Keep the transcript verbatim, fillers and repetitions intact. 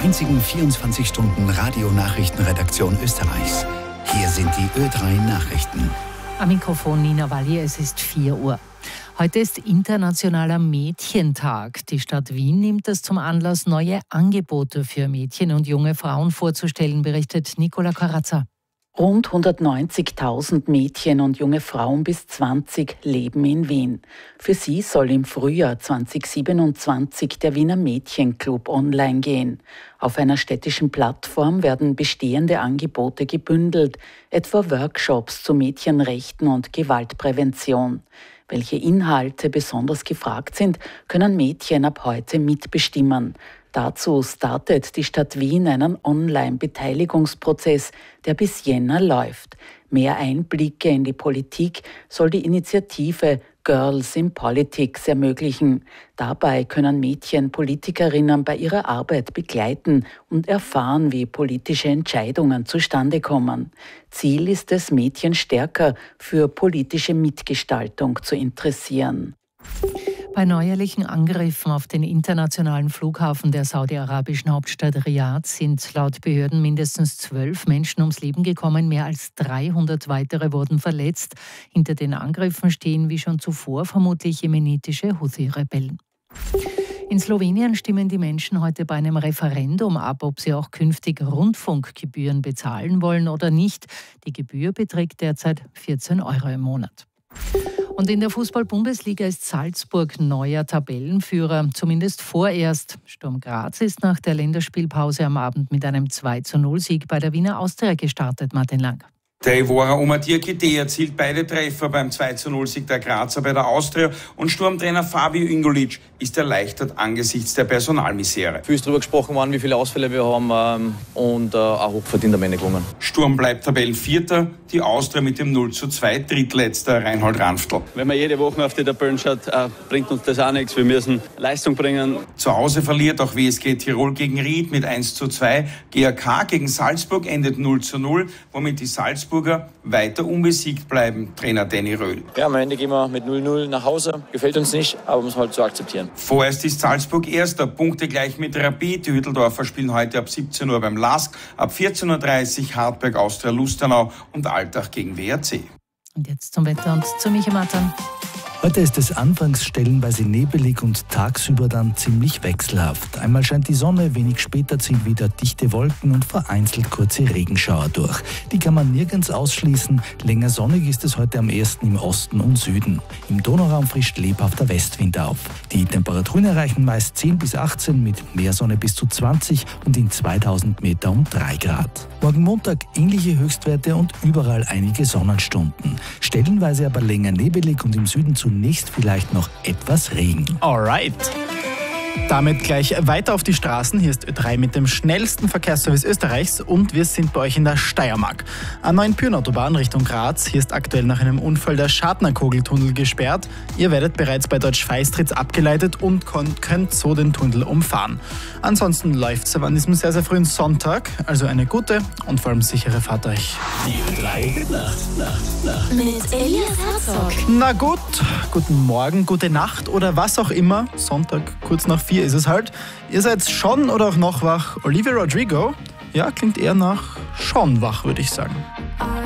einzigen vierundzwanzig Stunden Radionachrichtenredaktion Österreichs. Hier sind die Ö drei Nachrichten. Am Mikrofon Nina Walli, es ist vier Uhr. Heute ist Internationaler Mädchentag. Die Stadt Wien nimmt es zum Anlass, neue Angebote für Mädchen und junge Frauen vorzustellen, berichtet Nicola Corazza. Rund hundertneunzigtausend Mädchen und junge Frauen bis zwanzig leben in Wien. Für sie soll im Frühjahr zweitausendsiebenundzwanzig der Wiener Mädchenclub online gehen. Auf einer städtischen Plattform werden bestehende Angebote gebündelt, etwa Workshops zu Mädchenrechten und Gewaltprävention. Welche Inhalte besonders gefragt sind, können Mädchen ab heute mitbestimmen. Dazu startet die Stadt Wien einen Online-Beteiligungsprozess, der bis Jänner läuft. Mehr Einblicke in die Politik soll die Initiative Girls in Politics ermöglichen. Dabei können Mädchen Politikerinnen bei ihrer Arbeit begleiten und erfahren, wie politische Entscheidungen zustande kommen. Ziel ist es, Mädchen stärker für politische Mitgestaltung zu interessieren. Bei neuerlichen Angriffen auf den internationalen Flughafen der saudi-arabischen Hauptstadt Riad sind laut Behörden mindestens zwölf Menschen ums Leben gekommen. Mehr als dreihundert weitere wurden verletzt. Hinter den Angriffen stehen wie schon zuvor vermutlich jemenitische Houthi-Rebellen. In Slowenien stimmen die Menschen heute bei einem Referendum ab, ob sie auch künftig Rundfunkgebühren bezahlen wollen oder nicht. Die Gebühr beträgt derzeit vierzehn Euro im Monat. Und in der Fußball-Bundesliga ist Salzburg neuer Tabellenführer, zumindest vorerst. Sturm Graz ist nach der Länderspielpause am Abend mit einem zwei zu null Sieg bei der Wiener Austria gestartet, Martin Lang. Der Ivora Omar Diakité erzielt beide Treffer beim zwei zu null Sieg der Grazer bei der Austria und Sturmtrainer Fabio Ingolic ist erleichtert angesichts der Personalmisere. Viel ist darüber gesprochen worden, wie viele Ausfälle wir haben ähm, und äh, auch hochverdient am Ende gewonnen. Sturm bleibt Tabellenvierter, die Austria mit dem null zu zwei Drittletzter Reinhold Ranftl. Wenn man jede Woche auf die Tabellen schaut, äh, bringt uns das auch nichts. Wir müssen Leistung bringen. Zu Hause verliert auch W S G Tirol gegen Ried mit eins zu zwei. G A K gegen Salzburg endet null zu null, womit die Salzburger weiter unbesiegt bleiben, Trainer Danny Röhl. Ja, am Ende gehen wir mit null null nach Hause. Gefällt uns nicht, aber muss halt so akzeptieren. Vorerst ist Salzburg Erster, Punkte gleich mit Rapid. Die Hütteldorfer spielen heute ab siebzehn Uhr beim LASK, ab vierzehn Uhr dreißig Hartberg Austria Lustenau und Altach gegen W R C. Und jetzt zum Wetter und zu Michi Matan. Heute ist es anfangs stellenweise nebelig und tagsüber dann ziemlich wechselhaft. Einmal scheint die Sonne, wenig später ziehen wieder dichte Wolken und vereinzelt kurze Regenschauer durch. Die kann man nirgends ausschließen. Länger sonnig ist es heute am ehesten im Osten und Süden. Im Donauraum frischt lebhafter Westwind auf. Die Temperaturen erreichen meist zehn bis achtzehn, mit Meersonne bis zu zwanzig und in zweitausend Meter um drei Grad. Morgen Montag ähnliche Höchstwerte und überall einige Sonnenstunden. Stellenweise aber länger nebelig und im Süden zunächst vielleicht noch etwas Regen. Alright. Damit gleich weiter auf die Straßen. Hier ist Ö drei mit dem schnellsten Verkehrsservice Österreichs und wir sind bei euch in der Steiermark. An Neuenpürn-Autobahn Richtung Graz. Hier ist aktuell nach einem Unfall der Schadner-Kogeltunnel gesperrt. Ihr werdet bereits bei Deutsch Feistritz abgeleitet und könnt so den Tunnel umfahren. Ansonsten läuft es an diesem sehr, sehr frühen Sonntag. Also eine gute und vor allem sichere Fahrt euch. Die Ö drei Nacht, Nacht, Nacht. Mit Elias Herzog. Na gut, guten Morgen, gute Nacht oder was auch immer. Sonntag, kurz nach vier ist es halt. Ihr seid schon oder auch noch wach. Olivia Rodrigo, ja, klingt eher nach schon wach, würde ich sagen.